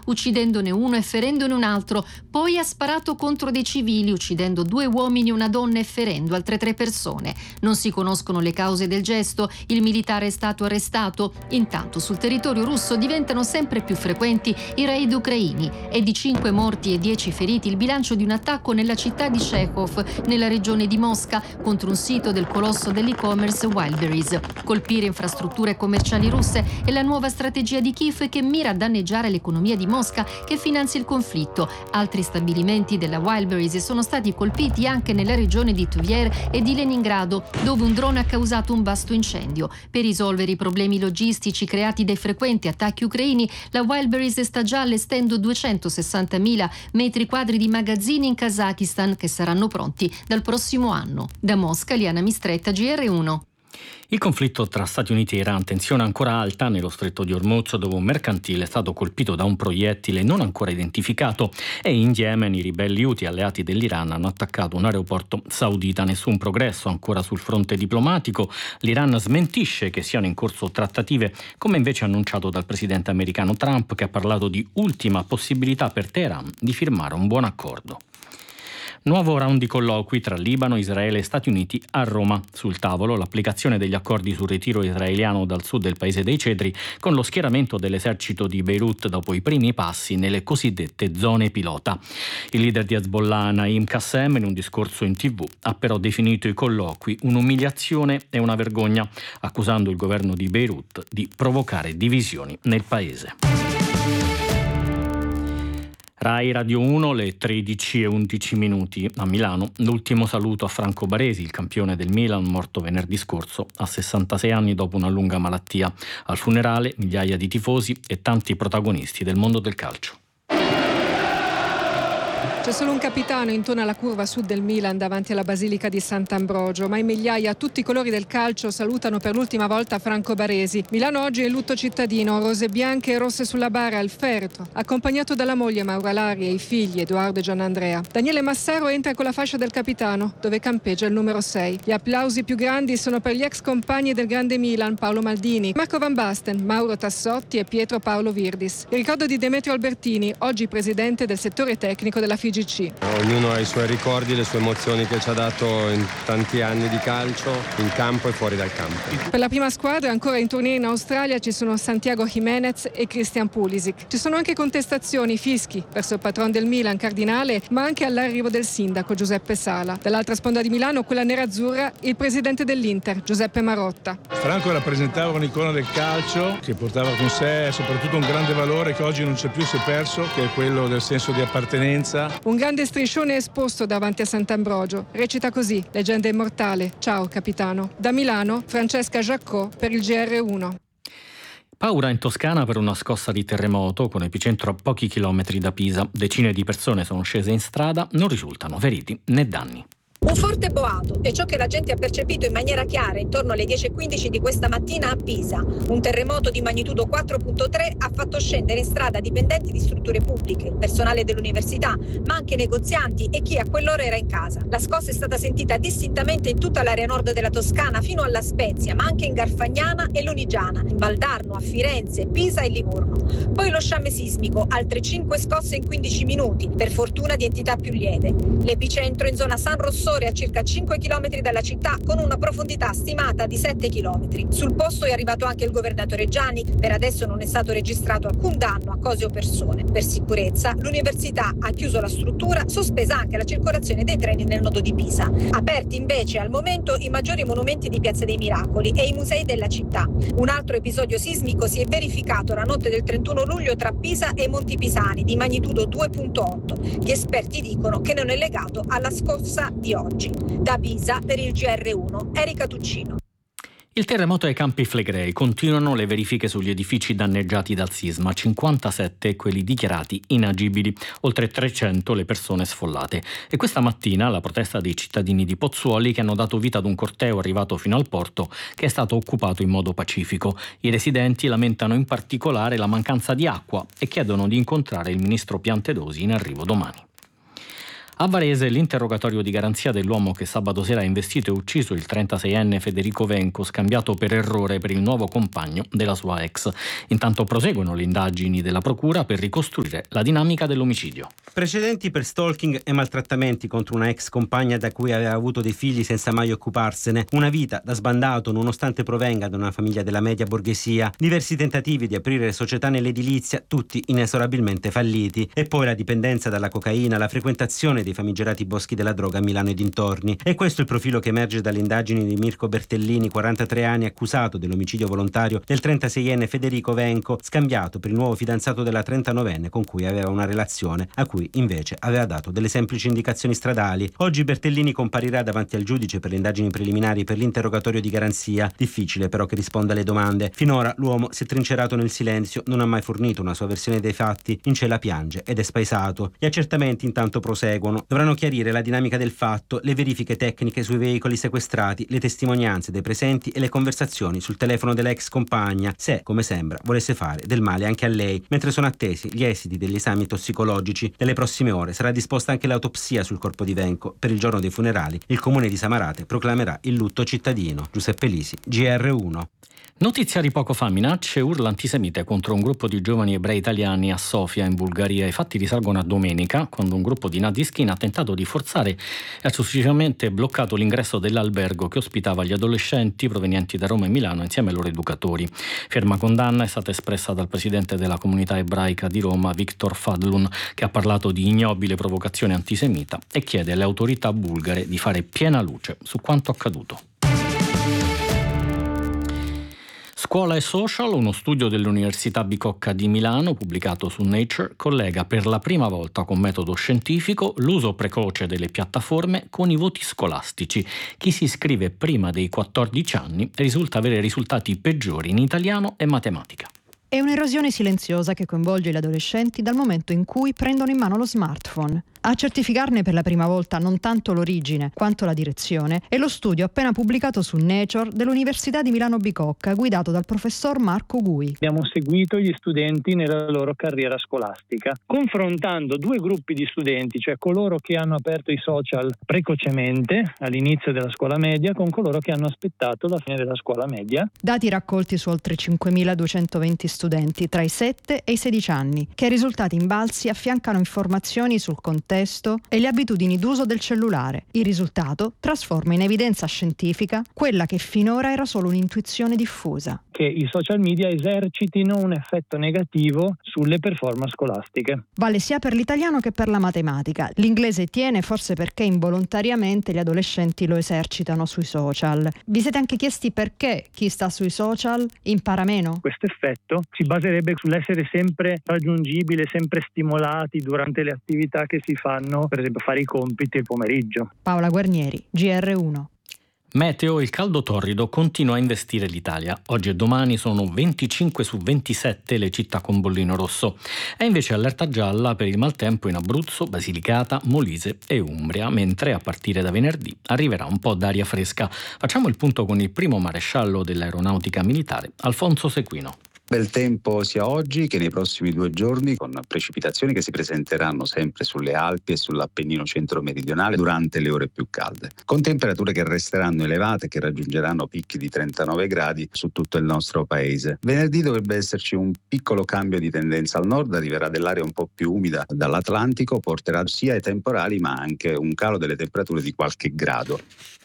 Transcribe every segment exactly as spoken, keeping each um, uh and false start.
uccidendone uno e ferendone un altro. Poi ha sparato contro dei civili, uccidendo due uomini e una donna e ferendo altre tre persone. Non si conoscono le cause del gesto, il militare è stato arrestato. Intanto sul territorio russo diventano sempre più frequenti i raid ucraini. È di cinque morti e dieci feriti il bilancio di un attacco nella città di Chekhov, nella regione di Mosca, contro un sito del colosso dell'e-commerce Wildberries. Colpire infrastrutture commerciali russe è la nuova strategia di Kiev che mira a danneggiare l'economia di Mosca che finanzia il conflitto. Altri stabilimenti della Wildberries sono stati colpiti anche nella regione di Tver e di Leningrado, dove un drone ha causato un vasto incendio. Per risolvere i problemi logistici creati dai frequenti attacchi ucraini, la Wildberries sta già allestendo duecentosessantamila metri quadri di magazzini in Kazakistan che saranno pronti dal prossimo anno. Da Mosca, Liana Mistretta, G R uno. Il conflitto tra Stati Uniti e Iran, tensione ancora alta nello stretto di Hormuz, dove un mercantile è stato colpito da un proiettile non ancora identificato, e in Yemen i ribelli Houthi alleati dell'Iran hanno attaccato un aeroporto saudita. Nessun progresso ancora sul fronte diplomatico. L'Iran smentisce che siano in corso trattative, come invece annunciato dal presidente americano Trump, che ha parlato di ultima possibilità per Teheran di firmare un buon accordo. Nuovo round di colloqui tra Libano, Israele e Stati Uniti a Roma. Sul tavolo l'applicazione degli accordi sul ritiro israeliano dal sud del paese dei cedri, con lo schieramento dell'esercito di Beirut dopo i primi passi nelle cosiddette zone pilota. Il leader di Hezbollah, Naim Qassem, in un discorso in tv ha però definito i colloqui un'umiliazione e una vergogna, accusando il governo di Beirut di provocare divisioni nel paese. Rai Radio uno, le tredici e undici minuti a Milano. L'ultimo saluto a Franco Baresi, il campione del Milan, morto venerdì scorso a sessantasei anni dopo una lunga malattia. Al funerale migliaia di tifosi e tanti protagonisti del mondo del calcio. C'è solo un capitano intorno alla curva sud del Milan davanti alla Basilica di Sant'Ambrogio, ma in migliaia a tutti i colori del calcio salutano per l'ultima volta Franco Baresi. Milano oggi è in lutto cittadino, rose bianche e rosse sulla bara al feretro, accompagnato dalla moglie Maura Lari e i figli Edoardo e Gianandrea. Daniele Massaro entra con la fascia del capitano, dove campeggia il numero sei. Gli applausi più grandi sono per gli ex compagni del grande Milan, Paolo Maldini, Marco Van Basten, Mauro Tassotti e Pietro Paolo Virdis. Il ricordo di Demetrio Albertini, oggi presidente del settore tecnico della F I G C. Ognuno ha i suoi ricordi, le sue emozioni che ci ha dato in tanti anni di calcio, in campo e fuori dal campo. Per la prima squadra ancora in tournée in Australia ci sono Santiago Jimenez e Christian Pulisic. Ci sono anche contestazioni, fischi verso il patron del Milan, Cardinale, ma anche all'arrivo del sindaco Giuseppe Sala. Dall'altra sponda di Milano, quella nerazzurra, il presidente dell'Inter, Giuseppe Marotta. Franco rappresentava un'icona del calcio che portava con sé soprattutto un grande valore che oggi non c'è più, si è perso, che è quello del senso di appartenenza. Un grande striscione esposto davanti a Sant'Ambrogio. Recita così: leggenda immortale. Ciao capitano. Da Milano, Francesca Giaccò per il G R uno. Paura in Toscana per una scossa di terremoto con epicentro a pochi chilometri da Pisa. Decine di persone sono scese in strada, non risultano feriti né danni. Un forte boato è ciò che la gente ha percepito in maniera chiara intorno alle dieci e quindici di questa mattina a Pisa. Un terremoto di magnitudo quattro virgola tre ha fatto scendere in strada dipendenti di strutture pubbliche, personale dell'università, ma anche negozianti e chi a quell'ora era in casa. La scossa è stata sentita distintamente in tutta l'area nord della Toscana fino alla Spezia, ma anche in Garfagnana e Lunigiana, in Valdarno, a Firenze, Pisa e Livorno. Poi lo sciame sismico, altre cinque scosse in quindici minuti, per fortuna di entità più lieve. L'epicentro in zona San Rossore a circa cinque chilometri dalla città, con una profondità stimata di sette chilometri. Sul posto è arrivato anche il governatore Gianni. Per adesso non è stato registrato alcun danno a cose o persone. Per sicurezza l'università ha chiuso la struttura, sospesa anche la circolazione dei treni nel nodo di Pisa. Aperti invece al momento i maggiori monumenti di Piazza dei Miracoli e i musei della città. Un altro episodio sismico si è verificato la notte del trentuno luglio tra Pisa e Monti Pisani di magnitudo due virgola otto. Gli esperti dicono che non è legato alla scossa di oggi. Da Pisa per il G R uno, Erika Tuccino. Il terremoto ai Campi Flegrei. Continuano le verifiche sugli edifici danneggiati dal sisma, cinquantasette quelli dichiarati inagibili, oltre trecento le persone sfollate. E questa mattina la protesta dei cittadini di Pozzuoli che hanno dato vita ad un corteo arrivato fino al porto che è stato occupato in modo pacifico. I residenti lamentano in particolare la mancanza di acqua e chiedono di incontrare il ministro Piantedosi in arrivo domani. A Varese l'interrogatorio di garanzia dell'uomo che sabato sera ha investito e ucciso il trentaseienne Federico Venco, scambiato per errore per il nuovo compagno della sua ex. Intanto proseguono le indagini della procura per ricostruire la dinamica dell'omicidio. Precedenti per stalking e maltrattamenti contro una ex compagna da cui aveva avuto dei figli senza mai occuparsene, una vita da sbandato nonostante provenga da una famiglia della media borghesia, diversi tentativi di aprire società nell'edilizia, tutti inesorabilmente falliti, e poi la dipendenza dalla cocaina, la frequentazione dei famigerati boschi della droga a Milano e dintorni. E questo è il profilo che emerge dalle indagini di Mirko Bertellini, quarantatré anni, accusato dell'omicidio volontario del trentaseienne Federico Venco, scambiato per il nuovo fidanzato della trentanovenne con cui aveva una relazione, a cui invece aveva dato delle semplici indicazioni stradali. Oggi Bertellini comparirà davanti al giudice per le indagini preliminari per l'interrogatorio di garanzia. Difficile però che risponda alle domande. Finora l'uomo si è trincerato nel silenzio, non ha mai fornito una sua versione dei fatti, in ciela piange ed è spaesato. Gli accertamenti intanto proseguono. Dovranno chiarire la dinamica del fatto, le verifiche tecniche sui veicoli sequestrati, le testimonianze dei presenti e le conversazioni sul telefono dell'ex compagna, se, come sembra, volesse fare del male anche a lei. Mentre sono attesi gli esiti degli esami tossicologici, nelle prossime ore sarà disposta anche l'autopsia sul corpo di Venco. Per il giorno dei funerali il comune di Samarate proclamerà il lutto cittadino. Giuseppe Lisi, G R uno. Notizia di poco fa, minacce e urla antisemite contro un gruppo di giovani ebrei italiani a Sofia in Bulgaria. I fatti risalgono a domenica, quando un gruppo di Nadischin ha tentato di forzare e ha successivamente bloccato l'ingresso dell'albergo che ospitava gli adolescenti provenienti da Roma e Milano insieme ai loro educatori. Ferma condanna è stata espressa dal presidente della comunità ebraica di Roma, Victor Fadlun, che ha parlato di ignobile provocazione antisemita e chiede alle autorità bulgare di fare piena luce su quanto accaduto. Scuola e social, uno studio dell'Università Bicocca di Milano, pubblicato su Nature, collega per la prima volta con metodo scientifico l'uso precoce delle piattaforme con i voti scolastici. Chi si iscrive prima dei quattordici anni risulta avere risultati peggiori in italiano e matematica. È un'erosione silenziosa che coinvolge gli adolescenti dal momento in cui prendono in mano lo smartphone. A certificarne per la prima volta non tanto l'origine quanto la direzione è lo studio appena pubblicato su Nature dell'Università di Milano Bicocca, guidato dal professor Marco Gui. Abbiamo seguito gli studenti nella loro carriera scolastica, confrontando due gruppi di studenti, cioè coloro che hanno aperto i social precocemente all'inizio della scuola media con coloro che hanno aspettato la fine della scuola media. Dati raccolti su oltre cinquemiladuecentoventi studenti tra i sette e i sedici anni, che ai risultati invalsi affiancano informazioni sul contesto e le abitudini d'uso del cellulare. Il risultato trasforma in evidenza scientifica quella che finora era solo un'intuizione diffusa. Che i social media esercitino un effetto negativo sulle performance scolastiche. Vale sia per l'italiano che per la matematica. L'inglese tiene forse perché involontariamente gli adolescenti lo esercitano sui social. Vi siete anche chiesti perché chi sta sui social impara meno? Questo effetto si baserebbe sull'essere sempre raggiungibile, sempre stimolati durante le attività che si fanno, per esempio fare i compiti il pomeriggio. Paola Guarnieri, G R uno. Meteo, il caldo torrido continua a investire l'Italia. Oggi e domani sono venticinque su ventisette le città con bollino rosso. È invece allerta gialla per il maltempo in Abruzzo, Basilicata, Molise e Umbria, mentre a partire da venerdì arriverà un po' d'aria fresca. Facciamo il punto con il primo maresciallo dell'aeronautica militare, Alfonso Sequino. Bel tempo sia oggi che nei prossimi due giorni, con precipitazioni che si presenteranno sempre sulle Alpi e sull'Appennino centro-meridionale durante le ore più calde, con temperature che resteranno elevate, che raggiungeranno picchi di trentanove gradi su tutto il nostro paese. Venerdì dovrebbe esserci un piccolo cambio di tendenza al nord, arriverà dell'aria un po' più umida dall'Atlantico, porterà sia ai temporali ma anche un calo delle temperature di qualche grado.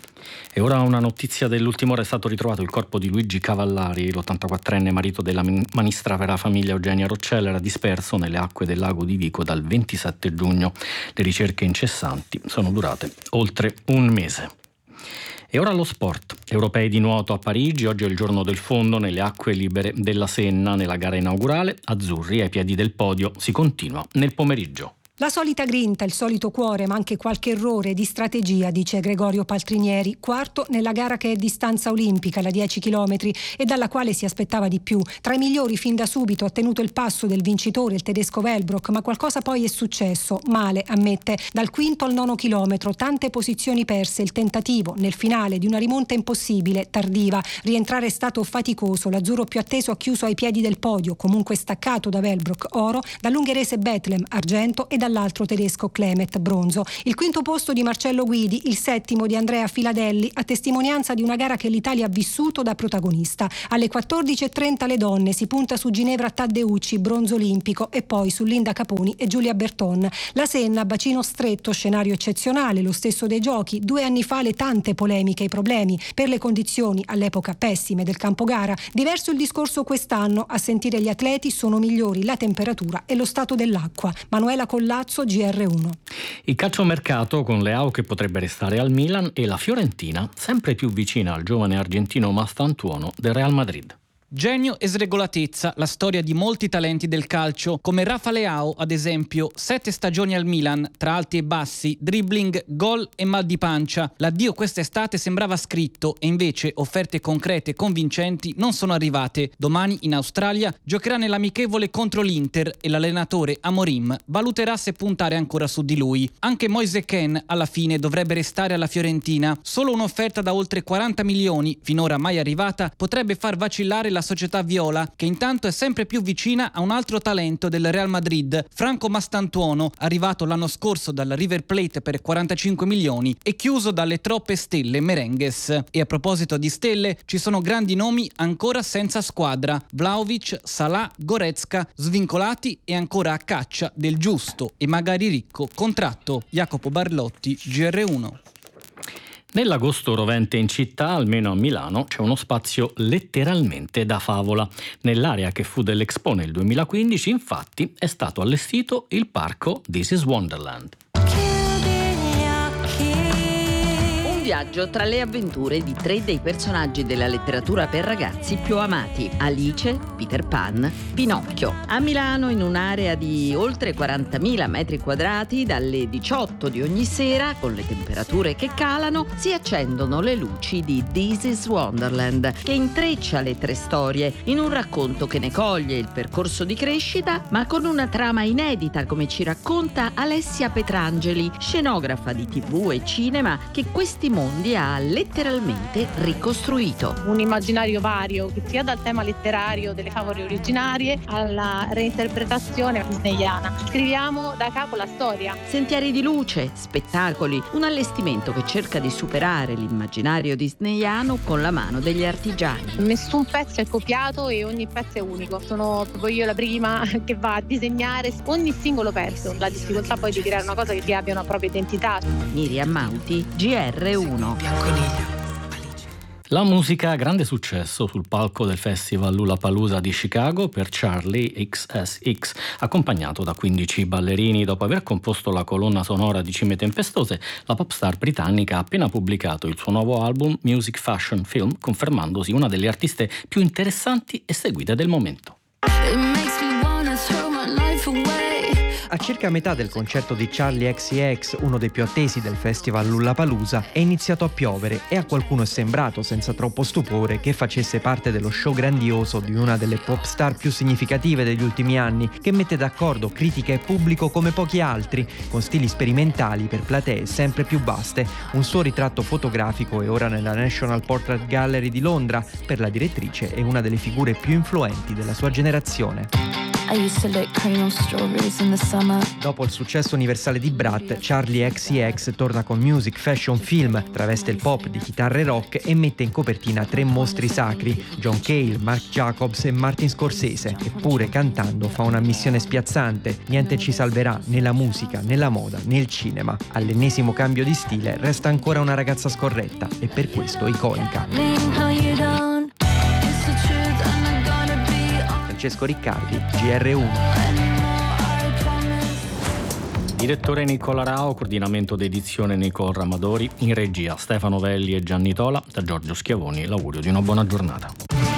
E ora una notizia dell'ultima ora: è stato ritrovato il corpo di Luigi Cavallari, l'ottantaquattrenne marito della ministra per la famiglia Eugenia Roccella, era disperso nelle acque del lago di Vico dal ventisette giugno. Le ricerche incessanti sono durate oltre un mese. E ora lo sport. Europei di nuoto a Parigi, oggi è il giorno del fondo nelle acque libere della Senna. Nella gara inaugurale, azzurri ai piedi del podio, si continua nel pomeriggio. La solita grinta, il solito cuore, ma anche qualche errore di strategia, dice Gregorio Paltrinieri, quarto nella gara che è distanza olimpica, la dieci chilometri, e dalla quale si aspettava di più. Tra i migliori fin da subito ha tenuto il passo del vincitore, il tedesco Wellbrock, ma qualcosa poi è successo, male, ammette. Dal quinto al nono chilometro, tante posizioni perse, il tentativo nel finale di una rimonta impossibile, tardiva. Rientrare è stato faticoso, l'azzurro più atteso ha chiuso ai piedi del podio, comunque staccato da Wellbrock, oro, dall'ungherese Bethlehem, argento, e dalla dall'altro tedesco Clement, bronzo. Il quinto posto di Marcello Guidi, il settimo di Andrea Filadelli, a testimonianza di una gara che l'Italia ha vissuto da protagonista. Alle quattordici e trenta le donne, si punta su Ginevra Taddeucci, bronzo olimpico, e poi su Linda Caponi e Giulia Berton. La Senna, bacino stretto, scenario eccezionale, lo stesso dei giochi. Due anni fa le tante polemiche e i problemi per le condizioni all'epoca pessime del campo gara. Diverso il discorso quest'anno, a sentire gli atleti sono migliori la temperatura e lo stato dell'acqua. Manuela Collazzo, G R uno. Il calciomercato con Leao che potrebbe restare al Milan e la Fiorentina sempre più vicina al giovane argentino Mastantuono del Real Madrid. Genio e sregolatezza, la storia di molti talenti del calcio, come Rafa Leao, ad esempio, sette stagioni al Milan, tra alti e bassi, dribbling, gol e mal di pancia. L'addio quest'estate sembrava scritto e invece offerte concrete e convincenti non sono arrivate. Domani in Australia giocherà nell'amichevole contro l'Inter e l'allenatore Amorim valuterà se puntare ancora su di lui. Anche Moise Kean alla fine dovrebbe restare alla Fiorentina. Solo un'offerta da oltre quaranta milioni, finora mai arrivata, potrebbe far vacillare la società viola, che intanto è sempre più vicina a un altro talento del Real Madrid, Franco Mastantuono, arrivato l'anno scorso dalla River Plate per quarantacinque milioni e chiuso dalle troppe stelle merengues. E a proposito di stelle, ci sono grandi nomi ancora senza squadra: Vlahovic, Salah, Goretzka, svincolati e ancora a caccia del giusto e magari ricco contratto. Jacopo Barlotti, G R uno. Nell'agosto rovente in città, almeno a Milano, c'è uno spazio letteralmente da favola. Nell'area che fu dell'Expo nel duemilaquindici, infatti, è stato allestito il parco This is Wonderland. Viaggio tra le avventure di tre dei personaggi della letteratura per ragazzi più amati: Alice, Peter Pan, Pinocchio. A Milano, in un'area di oltre quarantamila metri quadrati, dalle diciotto di ogni sera, con le temperature che calano, si accendono le luci di This is Wonderland, che intreccia le tre storie in un racconto che ne coglie il percorso di crescita, ma con una trama inedita, come ci racconta Alessia Petrangeli, scenografa di tivù e cinema, che questi mondi ha letteralmente ricostruito. Un immaginario vario che sia dal tema letterario delle favole originarie alla reinterpretazione disneyana. Scriviamo da capo la storia. Sentieri di luce, spettacoli, un allestimento che cerca di superare l'immaginario disneyano con la mano degli artigiani. Nessun pezzo è copiato e ogni pezzo è unico. Sono proprio io la prima che va a disegnare ogni singolo pezzo. La difficoltà poi di creare una cosa che abbia una propria identità. Miriam Mauti, G R uno. La musica ha grande successo sul palco del festival Lollapalooza di Chicago per Charlie X S X, accompagnato da quindici ballerini. Dopo aver composto la colonna sonora di Cime Tempestose, la popstar britannica ha appena pubblicato il suo nuovo album Music Fashion Film, confermandosi una delle artiste più interessanti e seguite del momento. A circa metà del concerto di Charlie X C X, uno dei più attesi del festival Lollapalooza, è iniziato a piovere e a qualcuno è sembrato, senza troppo stupore, che facesse parte dello show grandioso di una delle pop star più significative degli ultimi anni, che mette d'accordo critica e pubblico come pochi altri, con stili sperimentali per platee sempre più vaste. Un suo ritratto fotografico è ora nella National Portrait Gallery di Londra. Per la direttrice è una delle figure più influenti della sua generazione. Dopo il successo universale di Brat, Charlie X C X torna con Music Fashion Film, traveste il pop di chitarre rock e mette in copertina tre mostri sacri: John Cale, Marc Jacobs e Martin Scorsese. Eppure cantando fa una missione spiazzante: niente ci salverà, né la musica, né la moda, né il cinema. All'ennesimo cambio di stile resta ancora una ragazza scorretta e per questo iconica. Francesco Riccardi, G R uno. Direttore Nicola Rao, coordinamento d'edizione Nicole Ramadori, in regia Stefano Velli e Gianni Tola, da Giorgio Schiavoni l'augurio di una buona giornata.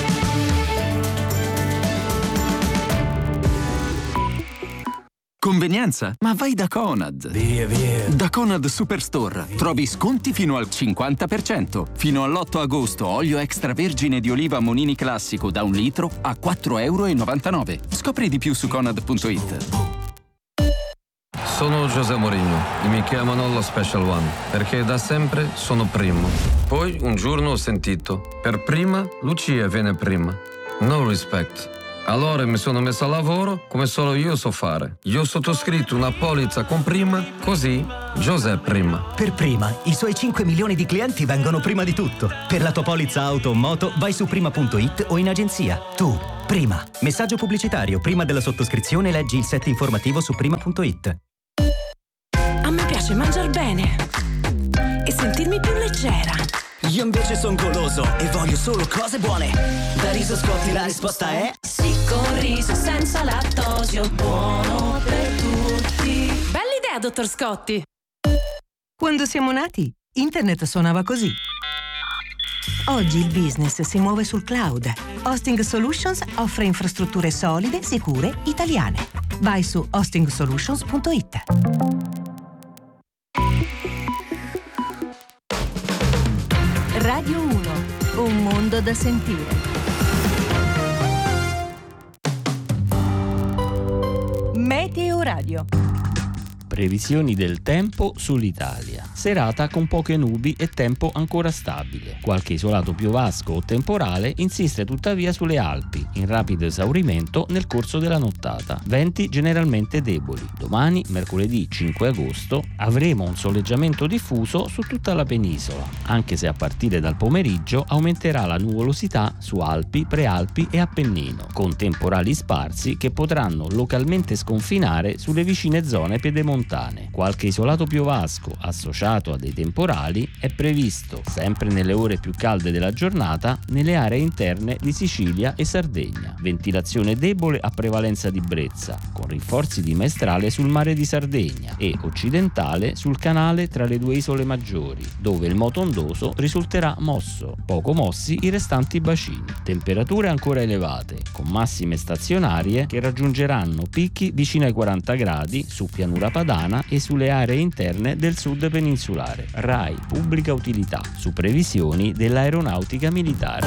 Convenienza? Ma vai da Conad! Via, via! Da Conad Superstore trovi sconti fino al cinquanta per cento. Fino all'otto agosto olio extravergine di oliva Monini Classico da un litro a quattro virgola novantanove euro. Scopri di più su conad punto it. Sono José Mourinho e mi chiamano lo Special One perché da sempre sono primo. Poi un giorno ho sentito: per prima Lucia viene prima. No respect. Allora mi sono messo a lavoro come solo io so fare. Io ho sottoscritto una polizza con Prima, così Giuseppe Prima. Per Prima, i suoi cinque milioni di clienti vengono prima di tutto. Per la tua polizza auto o moto vai su prima punto it o in agenzia. Tu, Prima. Messaggio pubblicitario. Prima della sottoscrizione leggi il set informativo su prima punto it. A me piace mangiar bene e sentirmi più leggera. Io invece son goloso e voglio solo cose buone. Da Riso Scotti la risposta è sì, con riso senza lattosio, buono per tutti. Bella idea, dottor Scotti. Quando siamo nati, internet suonava così. Oggi il business si muove sul cloud. Hosting Solutions offre infrastrutture solide, sicure, italiane. Vai su hosting solutions punto it. Radio uno, un mondo da sentire. Meteo Radio. Previsioni del tempo sull'Italia. Serata con poche nubi e tempo ancora stabile. Qualche isolato piovasco o temporale insiste tuttavia sulle Alpi, in rapido esaurimento nel corso della nottata. Venti generalmente deboli. Domani, mercoledì cinque agosto, avremo un soleggiamento diffuso su tutta la penisola, anche se a partire dal pomeriggio aumenterà la nuvolosità su Alpi, Prealpi e Appennino, con temporali sparsi che potranno localmente sconfinare sulle vicine zone piedemontane. Qualche isolato piovasco associato a dei temporali è previsto, sempre nelle ore più calde della giornata, nelle aree interne di Sicilia e Sardegna. Ventilazione debole a prevalenza di brezza, con rinforzi di maestrale sul mare di Sardegna e occidentale sul canale tra le due isole maggiori, dove il moto ondoso risulterà mosso. Poco mossi i restanti bacini. Temperature ancora elevate, con massime stazionarie che raggiungeranno picchi vicino ai quaranta gradi su pianura padana e sulle aree interne del sud peninsulare. RAI Pubblica Utilità, su previsioni dell'aeronautica militare.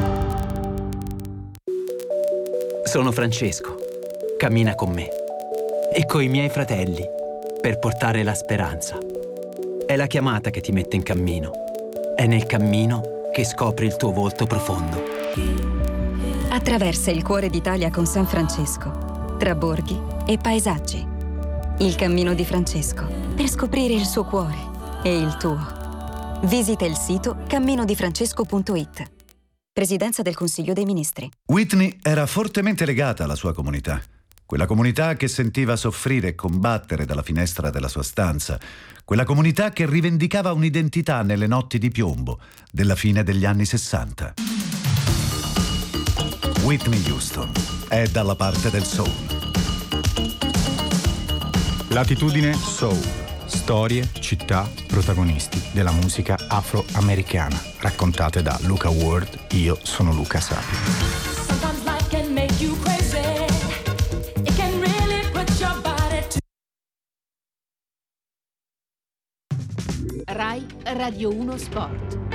Sono Francesco. Cammina con me e coi miei fratelli per portare la speranza. È la chiamata che ti mette in cammino. È nel cammino che scopri il tuo volto profondo. Attraversa il cuore d'Italia con San Francesco, tra borghi e paesaggi. Il cammino di Francesco, per scoprire il suo cuore e il tuo. Visita il sito cammino di francesco punto it. Presidenza del Consiglio dei Ministri. Whitney era fortemente legata alla sua comunità. Quella comunità che sentiva soffrire e combattere dalla finestra della sua stanza. Quella comunità che rivendicava un'identità nelle notti di piombo della fine degli anni sessanta. Whitney Houston è dalla parte del soul. Latitudine Soul. Storie, città, protagonisti della musica afroamericana, raccontate da Luca Ward. Io sono Luca Sapio. RAI Radio uno Sport.